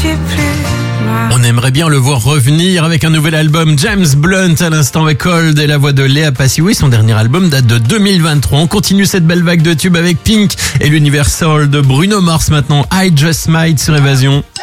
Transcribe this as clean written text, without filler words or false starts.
suis plus moi. On aimerait bien le voir revenir avec un nouvel album. James Blunt à l'instant avec Cold et la voix de Léa Passy. Oui, son dernier album date de 2023. On continue cette belle vague de tubes avec Pink et l'univers soul de Bruno Mars maintenant. I Just Might sur Évasion.